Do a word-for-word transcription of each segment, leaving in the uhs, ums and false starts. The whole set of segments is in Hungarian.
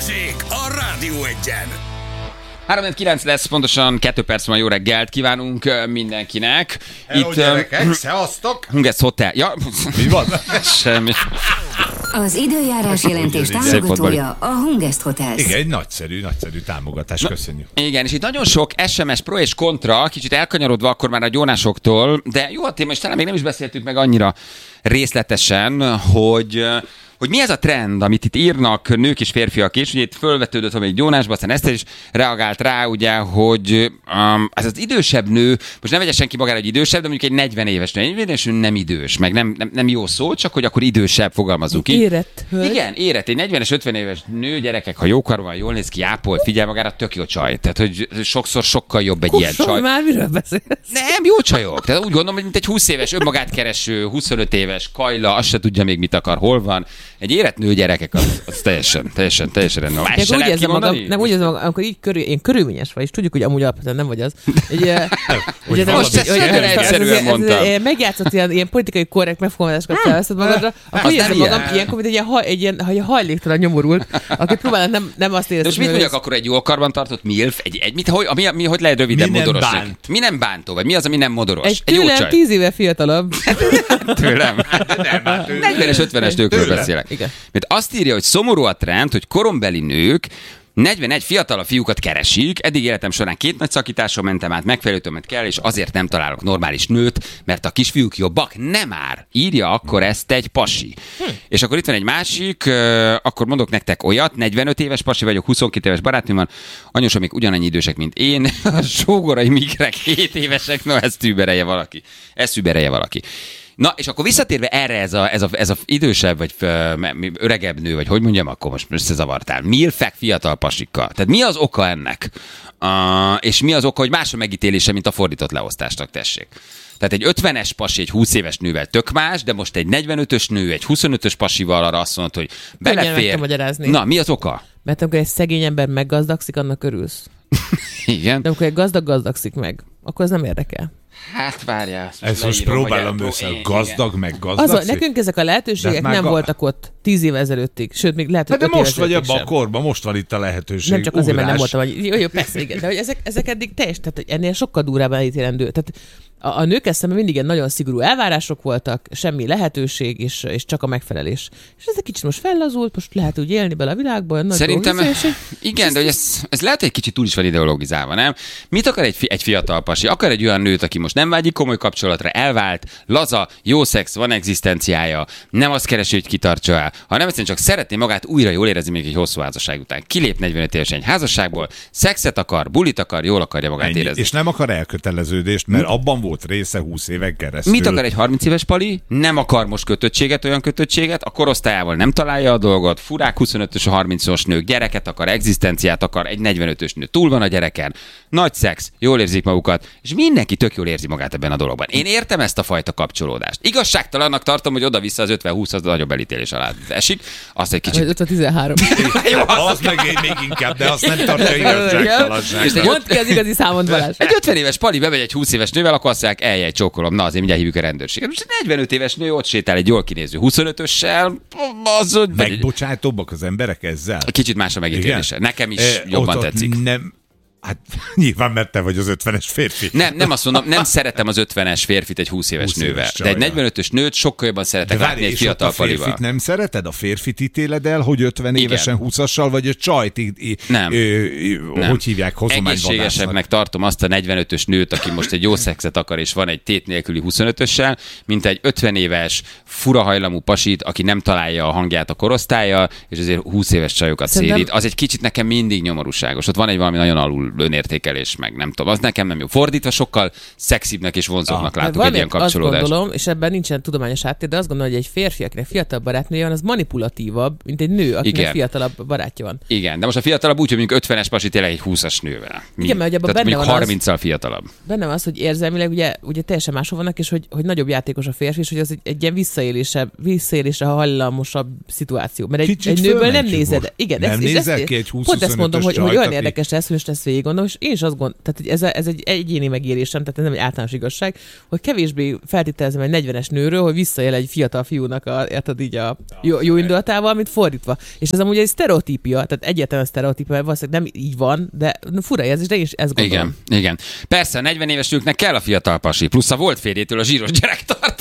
Balázsék a Rádió Egyen. három kilenc lesz, pontosan kettő perc van, jó reggelt kívánunk mindenkinek. Hello, itt gyerekek, szevasztok! Hungest Hotel. Ja, mi van? Semmi. Az időjárás jelentés támogatója a Hungest Hotels. Igen, egy nagyszerű, nagyszerű támogatás, köszönjük. Igen, és itt nagyon sok es em es pro és kontra, kicsit elkanyarodva akkor már a gyónásoktól, de jó a téma, és talán még nem is beszéltük meg annyira részletesen, hogy... hogy mi ez a trend, amit itt írnak nők és férfiak is, ugye itt fölvetődött valamelyik gyónásba, aztán Eszter is reagált rá, ugye, hogy um, ez az idősebb nő, most nem vegye senki magára, hogy idősebb, de mondjuk egy negyven éves nő, egy negyven éves nő nem idős, meg nem, nem, nem jó szó, csak hogy akkor idősebb, fogalmazunk így. Érett hölgy. Igen, érett. Egy negyvenes, ötven éves nő, gyerekek, ha jókar van, jól néz ki, ápol, figyel magára, tök jó csaj. Tehát, hogy sokszor sokkal jobb egy ilyen csaj. Már miről beszélsz? Nem, jó csajok. Tehát úgy gondolom, hogy mint egy húsz éves, önmagát kereső, huszonöt éves kajla, azt se tudja még mit akar, hol van. Egy érett nő, gyerekek, az, az teljesen, teljesen, teljesen rendben. Úgy érzem magam, nem úgy érzem magam, amikor így körül, én körülményes vagy, és tudjuk, hogy amúgy alapvetően nem vagy az. Ugye, ugye, most ezt nagyon egyszerűen mondtam. Megjátszott ilyen, ilyen politikai korrekt megfogalmazásokat felveszed magadra, akkor úgy érzem magam ilyenkor, mint egy ilyen, ha, egy ilyen, egy hajléktalan nyomorult, aki próbál nem, nem azt érezni. De most mit mondjak akkor egy jól karban tartott milf? Egy, egy, mit, hogy, mi, mi, hogy lehet röviden modoros? Bánt. Mi nem bántó? Vagy mi az, ami nem modoros? Egy, egy tőlem tíz éve fiatalabb. Tőlem. negyvenes, ötvenes nőkről beszélek. Igen. Mert azt írja, hogy szomorú a trend, hogy korombeli nők negyvenegy fiatalabb fiúkat keresik. Eddig életem során két nagy szakításon mentem át, megfelelő többet kell, és azért nem találok normális nőt, mert a kisfiúk jobbak. Nem már. Írja akkor ezt egy pasi. Hm. És akkor itt van egy másik, euh, akkor mondok nektek olyat, negyvenöt éves pasi vagyok, huszonkét éves barátnőm van, anyósom még ugyanannyi idősek, mint én, a sógorai migrek hét évesek, no ezt überelje valaki. Ezt überelje valaki. Na, és akkor visszatérve erre ez a, ez a, ez a idősebb, vagy öregebb nő, vagy hogy mondjam, akkor most összezavartál. Milfek fiatal pasikkal. Tehát mi az oka ennek? Uh, és mi az oka, hogy más a megítélése, mint a fordított leosztásnak, tessék. Tehát egy ötvenes pasi egy húsz éves nővel tök más, de most egy negyvenötös nő egy huszonötös pasival arra azt mondod, hogy belefér. Na, mi az oka? Mert amikor egy szegény ember meggazdagszik, annak örülsz. Igen. De amikor egy gazdag gazdagszik meg, akkor ez nem érdekel. Hát várjál. Ezt most próbálom össze, gazdag meg gazdag. Az, nekünk ezek a lehetőségek nem ga... voltak ott tíz év ezelőttig, sőt, még lehet, hogy de most vagy abban sem. a korban, most van itt a lehetőség. Nem csak azért, ugrás. mert nem voltam, hogy jó, jó, persze, igen, de hogy ezek, ezek eddig teljes, tehát hogy ennél sokkal durvábban elítélendő. Tehát a, a nők eszemben mindig ilyen nagyon szigorú elvárások voltak, semmi lehetőség, és, és csak a megfelelés. És ez egy kicsit most fellazult, most lehet úgy élni bele a világban. Szerintem, igen, de hogy ez, ez lehet, hogy egy kicsit túl is van ideologizálva, nem? Mit akar egy, fi, egy fiatal pasi? Akar egy olyan nőt, aki most nem vágyik komoly kapcsolatra, elvált, laza, jó szex, van egzisztenciája, nem azt keresi, hogy kitartsa el, hanem egyszerűen csak szeretné magát újra jól érezni még egy hosszú házasság után. Kilép negyvenöt évesen egy házasságból, szexet akar, bulit akar, jól akarja magát Ennyi. érezni. És nem akar elköteleződést, mert hm? abban volt része húsz éven keresztül. Mit akar egy harminc éves pali? Nem akar most kötöttséget, olyan kötöttséget, a korosztályával nem találja a dolgot, furák huszonötös, harmincas nők, gyereket akar, egzisztenciát akar, egy negyvenötös nő túl van a gyereken, nagy szex, jól érzik magukat, és mindenki tök jól érzi magát ebben a dologban. Én értem ezt a fajta kapcsolódást. Igazságtalannak tartom, hogy oda-vissza az ötven húsz az a nagyobb elítélés alá esik. Azt egy kicsit. ötven tizenhárom. Jó, az meg még inkább, de azt nem tartja igazságtalanságnak. Mondd ki az igazi számot, Balázs. Egy ötven éves pali bemegy egy húsz éves nővel, akkor azt mondják, eljej, csókolom, na azért mindjárt hívjuk a rendőrséget. Most egy negyvenöt éves nő ott sétál egy jól kinéző huszonötössel, az... Megbocsátóbbak az emberek ezzel? Kicsit más a megítélése. Igen? Nekem is e, jobban ott, tetszik. Ott nem... Hát nyilván, mert te vagy az ötvenes férfi. Nem, nem azt mondom, nem szeretem az ötvenes férfit egy húsz éves húsz nővel. Éves de egy negyvenötös nőt sokkal jobban szeretek látni egy fiatal palival. A férfit nem szereted? A férfit ítéled el, hogy ötven igen. évesen húszassal, vagy a csajt, í- í- nem. Ö, nem. Hogy hívják, hozományvadásznak? Egészségesebbnek tartom azt a negyvenötös nőt, aki most egy jó szexet akar, és van egy tét nélküli huszonötössel, mint egy ötven éves, furahajlamú pasit, aki nem találja a hangját a korosztállyal, és azért húsz éves csajokat szélít. Az egy kicsit nekem mindig nyomorúságos. Ott van egy valami nagyon alul önértékelés, meg nem tudom, az nekem nem jó. Fordítva sokkal szexibbnek és vonzóbbnak ah, látok egy ilyen kapcsolódást. Azt gondolom, és ebben nincsen tudományos háttér, de azt gondolom, hogy egy férfi, akinek fiatalabb barátnője van, az manipulatívabb, mint egy nő, akinek igen. fiatalabb barátja van. Igen, de most a fiatalabb úgy, hogy mondjuk ötvenes pasi tényleg egy húszas nővel. Mi? Igen, mert abban benne van harminccal fiatalabb. Benne van az, hogy érzelmileg ugye, ugye teljesen máshol vannak, és hogy, hogy nagyobb játékos a férfi, és hogy az egy, egy ilyen visszaélésre, visszaélésre hajlamosabb szituáció. Mert egy, egy nőből nem nézed. Igen, nem ez, nézel ezt, ki egy húsz pont ezt mondom, hogy, hogy olyan érdekes lesz, hogy ezt végig gondolom, és én is azt gondolom, tehát hogy ez, a, ez egy egyéni megérésem, tehát ez nem egy általános igazság, hogy kevésbé feltételezem egy negyvenes nőről, hogy visszaél egy fiatal fiúnak a, érted, így a jó, jó indulatával, mint fordítva. És ez amúgy egy sztereotípia, tehát egyáltalán sztereotípia, mert valószínűleg nem így van, de fura ez is, de én is ezt gondolom. Igen, igen. Persze, a negyven éves nőknek kell a fiatal pasi, plusz a volt férjétől a zsíros gyerektartás.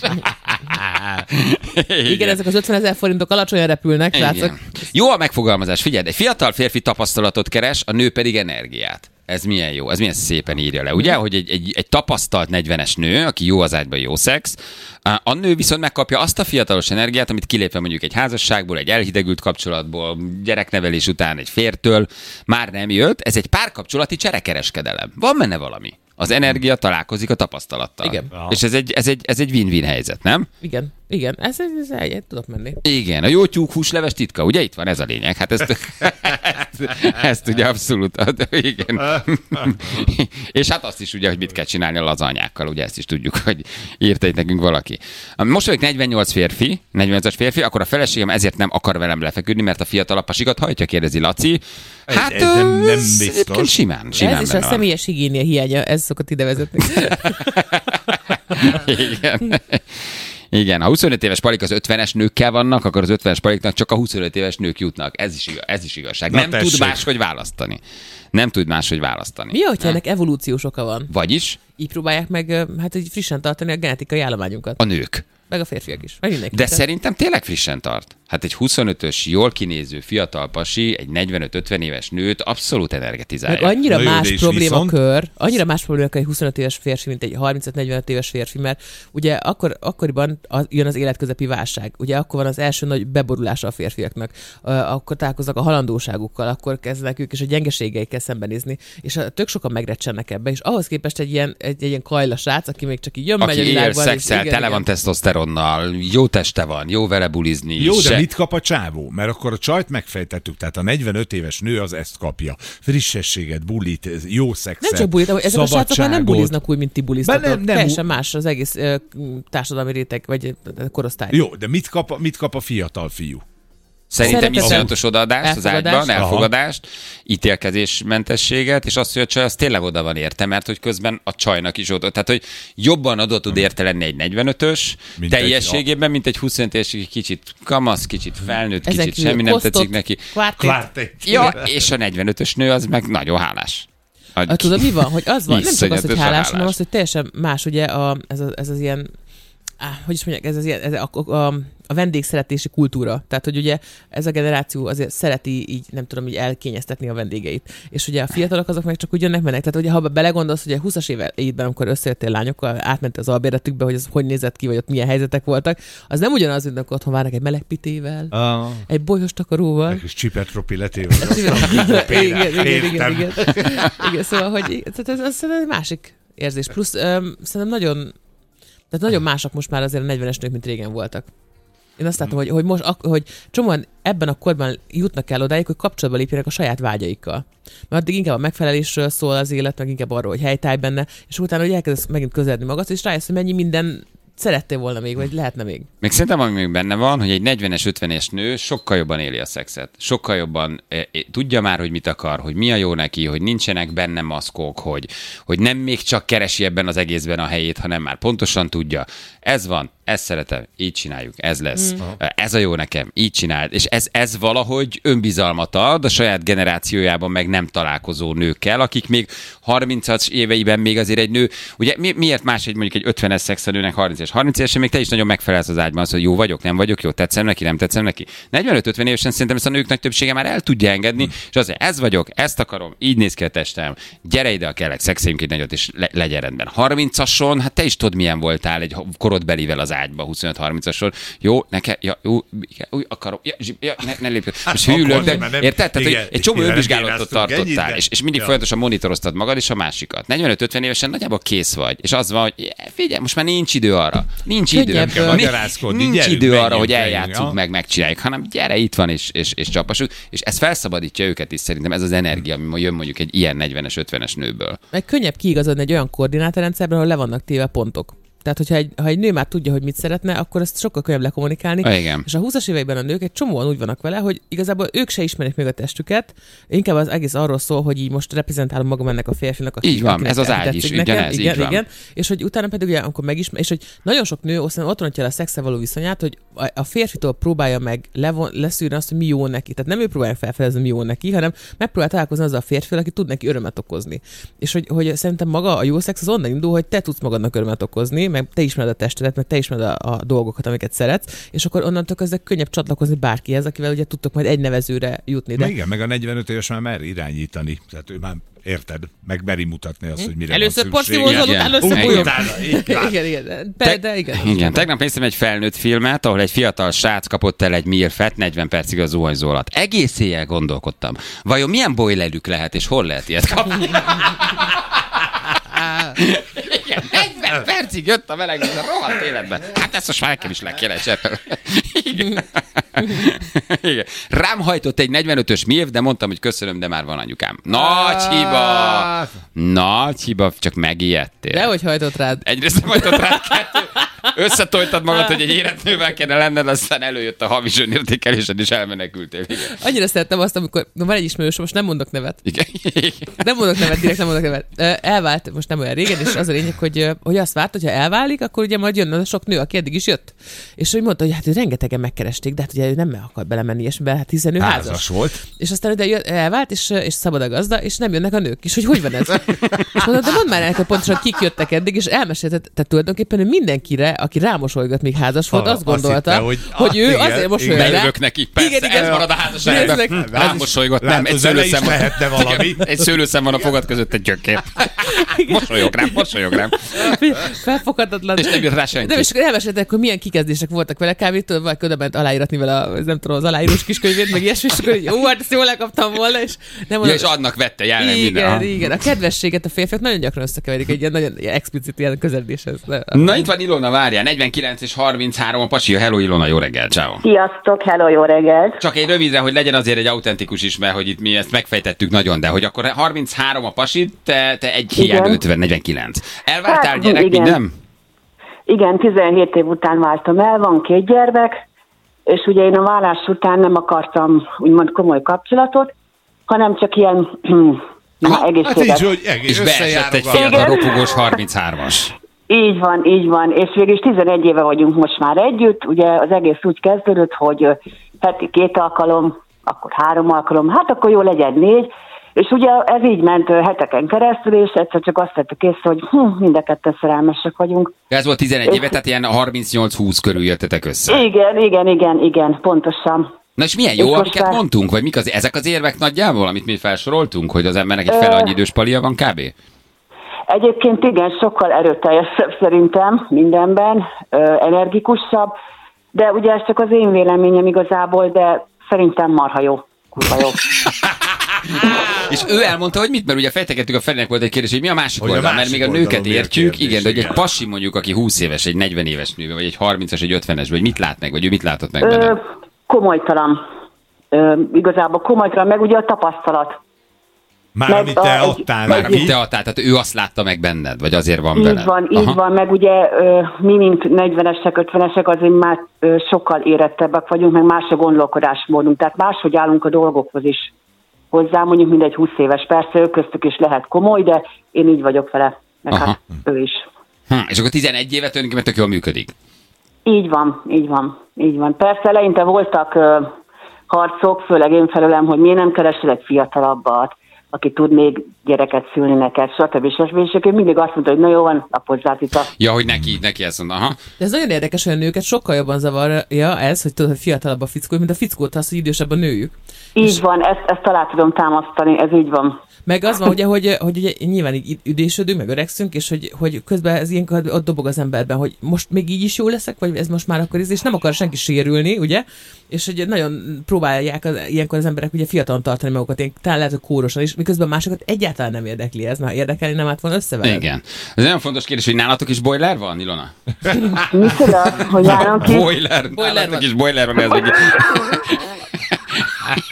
Igen. Igen, ezek az ötvenezer forintok alacsonyan repülnek, látszok. Jó a megfogalmazás, figyeld, egy fiatal férfi tapasztalatot keres, a nő pedig energiát. Ez milyen jó, ez milyen szépen írja le, ugye, hogy egy, egy, egy tapasztalt negyvenes nő, aki jó az ágyban, jó szex, a nő viszont megkapja azt a fiatalos energiát, amit kilépve mondjuk egy házasságból, egy elhidegült kapcsolatból, gyereknevelés után egy fértől, már nem jött, ez egy párkapcsolati cserekereskedelem. Van benne valami. Az energia találkozik a tapasztalattal. Igen. És ez egy, ez, egy, ez egy win-win helyzet, nem? Igen, igen, ez, ez, ez egy, tudok menni. Igen, a jó tyúkhúsleves titka, ugye itt van ez a lényeg. Hát ezt, ezt, ezt ugye abszolút, igen. És hát azt is ugye, hogy mit kell csinálni a lazanyákkal, ugye ezt is tudjuk, hogy írta itt nekünk valaki. Most vagyok negyvennyolc férfi, negyvennyolcas férfi, akkor a feleségem ezért nem akar velem lefeküdni, mert a fiatalabb pasikat hajtja, kérdezi Laci. Hát ez nem, nem biztos. Simán, simán. Ez is a személyes higiénia hiánya, ez szokott ide vezetni. Igen. Igen, ha huszonöt éves palik az ötvenes nőkkel vannak, akkor az ötvenes paliknak csak a huszonöt éves nők jutnak. Ez is, igaz, ez is igazság. Na, nem tessék. Tud máshogy választani. Nem tud máshogy választani. Mi, hogyha ennek evolúciós oka van? Vagyis? Így próbálják meg hát így frissen tartani a genetikai állományunkat. A nők. Meg a férfiak is. Meg mindenki. De szerintem tényleg frissen tart. Hát egy huszonötös, jól kinéző fiatal pasi, egy negyvenöt-ötven éves nőt abszolút energetizálja. Meg annyira Na más jó, problémakör, viszont... annyira más problémakör egy huszonöt éves férfi, mint egy harmincöt-negyvenöt éves férfi, mert ugye akkor, akkoriban az, jön az életközepi válság. Ugye akkor van az első nagy beborulása a férfiaknak. Akkor találkoznak a halandóságukkal, akkor kezdenek ők is a gyengeségeikkel szembenézni. És a, tök sokan megrecsennek ebbe. És ahhoz képest egy ilyen, egy, egy ilyen kajla srác, aki még csak így jön, aki megy a világban. Aki él, szexel, tele van tesztoszteronnal, jó teste van, jó vele bulizni. Jó, se... de mit kap a csávó? Mert akkor a csajt megfejtettük, tehát a negyvenöt éves nő az ezt kapja. Frissességet, bulit, jó szexet, nem csak bulit, ezek a srácok már nem buliznak úgy, mint ti buliztatok. Nem, nem, teljesen más az egész uh, társadalmi réteg, vagy korosztály. Jó, de mit kap, mit kap a fiatal fiú? Szerintem iszonyatos odaadást az ágyban, elfogadást, aha. ítélkezésmentességet, és azt, hogy a csaj az tényleg oda van érte, mert hogy közben a csajnak is oda. Tehát, hogy jobban oda tud érte lenni egy negyvenötös mint teljességében, egy, mint egy huszonöt éves, kicsit kamasz, kicsit felnőtt, ezen kicsit semmi nem tetszik neki. Kvártét. Ja, és a negyvenötös nő az meg nagyon hálás. A, tudod, mi van? Hogy az van, nem csak az, hogy hálás, hanem az, hogy teljesen más, ugye a, ez, a, ez az ilyen, á, hogy is mondják, ez az ilyen, ez a, a, a, a vendégszeretési kultúra. Tehát, hogy ugye ez a generáció azért szereti így, nem tudom, így elkényeztetni a vendégeit. És ugye a fiatalok azok meg csak úgy jönnek, mennek. Tehát, ugye, ha belegondolsz, hogy a húszas évben, amikor összejöttél lányokkal, átment az albérletükbe, hogy az hogy nézett ki, vagy ott milyen helyzetek voltak, az nem ugyanaz, mint amikor otthon várnak egy meleg pitével, ah. egy bolyos takaróval. Egy kis csipet letével. Igen, igen, igen, igen. Igen, szóval, hogy ez, ez egy másik érzés. Plusz um, szerintem nagyon, tehát nagyon másak most már azért a negyvenes nők, mint régen voltak. Én azt látom, hogy, hogy most, hogy csomóan ebben a korban jutnak el odáig, hogy kapcsolatba lépjenek a saját vágyaikkal. Mert addig inkább a megfelelésről szól az élet, meg inkább arról, hogy helytállj benne, és utána, hogy elkezdesz megint közeledni magad, és rájössz, hogy mennyi minden szerettél volna még, vagy lehetne még. Még szerintem, ami még benne van, hogy egy negyvenes, ötvenes nő sokkal jobban éli a szexet. Sokkal jobban e, e, tudja már, hogy mit akar, hogy mi a jó neki, hogy nincsenek benne maszkok, hogy, hogy nem még csak keresi ebben az egészben a helyét, hanem már pontosan tudja. Ez van, ezt szeretem, így csináljuk, ez lesz. Mm. Ez a jó nekem, így csináld. És ez, ez valahogy önbizalmat ad a saját generációjában meg nem találkozó nőkkel, akik még harmincas éveiben még azért egy nő, ugye mi, miért más egy mondjuk egy ötvenes szexelőnek harmincas, harminc évesen még te is nagyon megfelelsz az ágyban, az, hogy jó vagyok, nem vagyok, jó, tetszem neki, nem tetszem neki. negyvenöt-ötven évesen szerintem ezt a nők nagy többsége már el tudja engedni, mm. és azért ez vagyok, ezt akarom, így néz ki a testem, gyere ide a kellek, szexeljünk egy nagyot, és le, legyen rendben. harmincason, hát te is tudod, milyen voltál egy korodbelivel az ágyba, huszonöt harmincason. Jó, nekem, ja, jó, úgy akarom, ja, ja, ne, ne lépj. Most hűlök, de érted? Tehát, hogy egy csomó önvizsgálatot tartottál, és, és mindig ja. folyamatosan monitoroztad magad és a másikat. negyvenöt-ötven évesen nagyjából kész vagy, és az van, hogy figyelj, most már nincs idő arra. Nincs idő. Nincs idő arra, hogy eljátszunk meg, megcsináljuk, hanem gyere, itt van, és, és, és csapassuk. És ez felszabadítja őket is szerintem, ez az energia, ami jön mondjuk egy ilyen negyvenes, ötvenes nőből. Meg könnyebb kiigazodni egy olyan koordinátorrendszerben, ahol le vannak téve pontok. Tehát, hogyha egy, ha egy nő már tudja, hogy mit szeretne, akkor ezt sokkal könnyebb lekommunikálni. Ah, igen. És a húszas években a nők egy csomóan úgy vannak vele, hogy igazából ők se ismerik még a testüket, inkább az egész arról szól, hogy így most reprezentálom magam ennek a férfinak, aki így van, ez az ágy is, ugyanez, igen, így van. igen. És hogy utána pedig ugye, amikor megismer, és hogy nagyon sok nő ott rontja el a szexel való viszonyát, hogy a férfitől próbálja meg levon, leszűrni azt, hogy mi jó neki. Tehát nem ő próbálja felfedezni, mi jó neki, hanem megpróbál találkozni azzal a férfivel, aki tud neki örömet okozni. És hogy, hogy szerintem maga a jó szex az onnan indul, hogy te tudsz magadnak örömet okozni, meg te ismered a testedet, meg te ismered a, a dolgokat, amiket szeretsz, és akkor onnantól kezdve könnyebb csatlakozni bárkihez, akivel ugye tudtok majd egy nevezőre jutni. De... Igen, meg a negyvenöt éves már mer irányítani. Tehát ő már érted, meg meri mutatni azt, hogy mire először van szükség. porszívózol, utána összebolyog. Igen, igen, de, de igen. Igen, tegnap néztem egy felnőtt filmet, ahol egy fiatal srác kapott el egy milfet negyven percig a zuhanyzó alatt. Egész éjjel gondolkodtam. Vajon milyen boilerük lehet, és hol lehet ilyet kapni? Igen, negyven percig jött a meleg, a rohadt életben. Hát ezt most már nekem is le kéne cserélni. Igen. Igen. Rám hajtott egy negyvenötös milf, de mondtam, hogy köszönöm, de már van anyukám. Nagy hiba! Nagy hiba, csak megijedtél. Dehogy hajtott rád. Egyrészt nem hajtott rád, kettő. Összetoltad magad, hogy egy életnővel kéne lenned, aztán előjött a hamis önértékelésed, és elmenekültél. Igen. Annyira szerettem azt, amikor no, van egy ismerős, most nem mondok nevet. Igen. Nem mondok nevet, direkt nem mondok nevet. Elvált most nem olyan régen, és az a lényeg, hogy, hogy azt várt, hogyha elválik, akkor ugye majd jön a sok nő, aki eddig is jött. És hogy mondta, hogy hát ő rengetegen megkeresték, de hát ugye ő nem akar belemenni ilyesmibe, hát hiszen ő házas. házas volt. És aztán ugye elvált, és, és szabad a gazda, és nem jönnek a nők. És hogy hogy van ez? És mondta, de mondd már el, hogy pontosan kik jöttek eddig, és elmesélte, tehát tulajdonképpen ő mindenkire, aki rámosolygott, még házas volt, azt gondolta, hitte, hogy, hogy ő igen, azért mosolyog rá. Bejövök neki, persze, igen, igen, ez marad a házasságban. Rámosolygott, nem, egy szőlőszem van. valami. Egy szőlőszem van a fogad között, egy gyökér. Mosolyog rám, mosolyog rám. Felfoghatatlan. És nem jött rá senki. De és akkor elmeséltek, hogy milyen kikezdések voltak vele, kávétől, vagy ködöbent aláíratni vele a, nem tudom, az aláírós kiskönyvét, meg ilyesmi, és akkor jó, hát ezt jól lekaptam volna, és nem ja, és annak vette jelen igen, minden. Igen, igen. A kedvességet a férfiak nagyon gyakran összekeverik egy ilyen nagyon explicit ilyen közeledéshez. Na itt van Ilona, várjál, negyvenkilenc és harminchárom a pasi. Hello Ilona, jó reggel, ciao. Sziasztok, hello, jó reggelt. Csak egy rövidre, hogy legyen azért egy autentikus is, mert hogy itt mi ezt megfejtettük nagyon, de hogy akkor harminchárom a pasi, te, te egy hiány ötven, negyvenkilenc. Elváltál hát, gyerek, igen. minden? Igen, tizenhét év után váltam el, van két gyermek, és ugye én a vállás után nem akartam úgymond komoly kapcsolatot, hanem csak ilyen na, egészséges. Hát így, hogy egész és beesett egy fiatal ropogós harminchármas. Így van, így van, és végül is tizenegy éve vagyunk most már együtt, ugye az egész úgy kezdődött, hogy heti két alkalom, akkor három alkalom, hát akkor jó legyen négy, és ugye ez így ment heteken keresztül, és egyszer csak azt tettük észre, hogy hm, mind a ketten szerelmesek vagyunk. Ez volt tizenegy éve, tehát ilyen harmincnyolc-húsz körül jöttetek össze. Igen, igen, igen, igen, pontosan. Na és milyen jó, és amiket már... mondtunk, vagy mik az, ezek az érvek nagyjából, amit mi felsoroltunk, hogy az embernek egy fel annyi idős palia van kb? Egyébként igen, sokkal erőteljesebb szerintem mindenben, ö, energikusabb, de ugye ez csak az én véleményem igazából, de szerintem marha jó, kurva jó. És ő elmondta, hogy mit, mert ugye fejtegettük, a Ferinek volt egy kérdés, hogy mi a másik oldal, mert még a nőket értjük, kérdés, igen, de hogy egy pasi mondjuk, aki húsz éves, egy negyven éves nő, vagy egy harmincas, egy ötvenes, vagy mit lát meg, vagy ő mit látott meg benne? Ö, komolytalan. Ö, igazából komolytalan, meg ugye a tapasztalat. Már amit te adtál Már amit te adtál, tehát ő azt látta meg benned, vagy azért van így veled? Így van, így van, meg ugye mi, mint negyvenesek, ötvenesek azért már sokkal érettebbek vagyunk, meg más a gondolkodásmódunk, tehát máshogy állunk a dolgokhoz is hozzá, mondjuk mindegy húsz éves, persze ő köztük is lehet komoly, de én így vagyok vele, meg aha. hát ő is. Hm, és akkor tizenegy évet tulajdonképpen tök jól működik? Így van, így van, így van. Persze eleinte voltak uh, harcok, főleg én felőlem, hogy miért nem keresel egy fiatalabbat, aki tud még gyereket szülni neked, stb. stb. És ő mindig azt mondta, hogy na jó van, apozzát itt a... Ja, hogy neki, neki ezt mondta, aha. De ez nagyon érdekes, hogy a nőket sokkal jobban zavarja ez, hogy tudod, hogy fiatalabb a fickó, mint a fickót az, hogy idősebb a nőjük. Így és... van, ezt, ezt alá tudom támasztani, ez így van. Meg az van, ugye, hogy, hogy ugye, nyilván így üdésödünk, meg öregszünk, és hogy, hogy közben ez ilyenkor ott dobog az emberben, hogy most még így is jó leszek, vagy ez most már akkor ez, és nem akar senki sérülni, ugye? És hogy nagyon próbálják az, ilyenkor az emberek ugye fiatalon tartani magukat, ilyen, talán lehet, hogy kórosan is, miközben másokat egyáltalán nem érdekli ez, már érdekelni nem át volna összeveled. Igen. Ez nagyon fontos kérdés, hogy nálatok is boiler van, Ilona? Micsoda, hogy nálunk is? Boiler, boiler nálatok is boiler van, ez egy...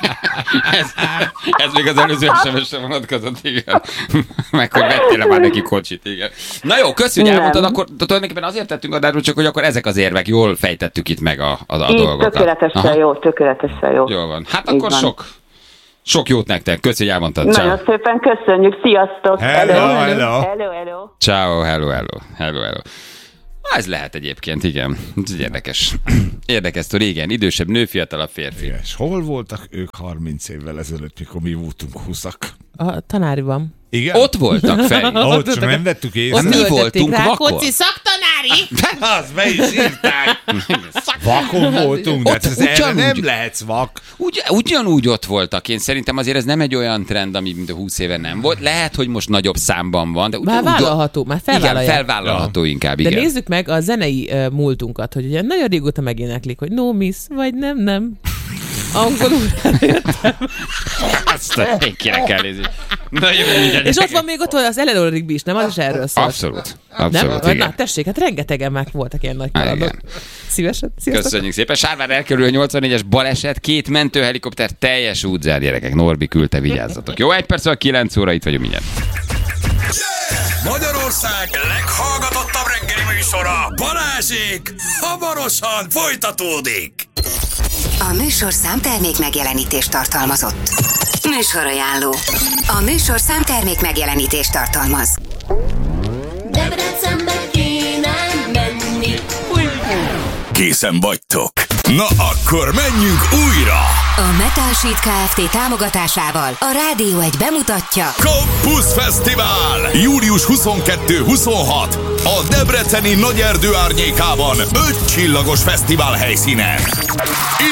ez, ez még az előző es em es-re vonatkozott, igen. Meg hogy vettél már neki kocsit, igen. Na jó, köszi, hogy elmondtad, akkor tulajdonképpen azért tettünk adásról, csak hogy akkor ezek az érvek, jól fejtettük itt meg a, a, a dolgokat. Tökéletesen Aha. jó, tökéletesen jó. Jól van. Hát akkor sok, sok jót nektek. Köszi, hogy elmondtad. Nagyon Ciao. Szépen köszönjük. Sziasztok. Hello, hello. Hello, hello. hello. Ciao, hello, hello. Hello, hello. Ez lehet egyébként, igen. Ez érdekes. Érdekes sztori, igen. Idősebb nő, fiatalabb férfi. Igen. És hol voltak ők harminc évvel ezelőtt, mikor mi voltunk húszak? A tanáriban. Igen? Ott voltak, Feri. Ott csak nem vettük észre. Mi voltunk vakon. Rákóczi szaktanári! Az be is írták. Vakon voltunk, de Ott ez erre nem ugyanúgy- lehetsz vak. Ugy, ugyanúgy ott voltak. Én szerintem azért ez nem egy olyan trend, ami mint a húsz éve nem volt. Lehet, hogy most nagyobb számban van, de Már ugyanúgy- vállalható, már Igen, felvállalják. felvállalható inkább, De igen. nézzük meg a zenei uh, múltunkat, hogy ugye nagyon régóta megéneklik, hogy no miss, vagy nem, nem. Angolul eljöttem. Azt kéne kell nézni. Nagyon minden. És ott van még ott van az Eleanor Rigby is, nem? Az is erről szól. Abszolút. Abszolút, Nem? igen. Na, tessék, hát rengetegen már voltak ilyen nagy Á, kalandok. igen. Szívesen, szívesen. Köszönjük szépen. Sárvár elkerül a nyolcvannégyes baleset, két mentőhelikopter, teljes útzár, gyerekek. Norbi küldte, vigyázzatok. Jó, egy perc, a kilenc óra, itt vagyunk mindjárt. Magyarország leghallgatottabb reggeli műsora, Balázsék, hamarosan folytatódik. A műsor számtermék megjelenítést tartalmazott. Műsorajánló. A műsor számtermék megjelenítést tartalmaz. Debrecenbe kéne menni. Készen vagytok? Na akkor menjünk újra! A Metal Sheet Kft. Támogatásával a Rádió egy bemutatja Campus Fesztivál! július huszonkettő-huszonhat a debreceni Nagyerdő árnyékában öt csillagos fesztivál helyszínen.